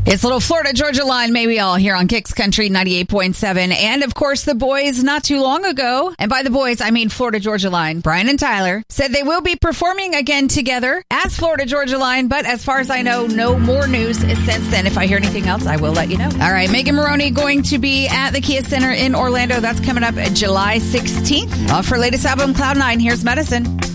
It's a little Florida Georgia Line, maybe all here on Kicks Country 98.7. And of course, the boys not too long ago, and by the boys, I mean Florida Georgia Line, Brian and Tyler, said they will be performing again together as Florida Georgia Line. But as far as I know, no more news since then. If I hear anything else, I will let you know. All right, Megan Maroney going to be at the Kia Center in Orlando. That's coming up July 16th. Off her latest album, Cloud9, here's Medicine.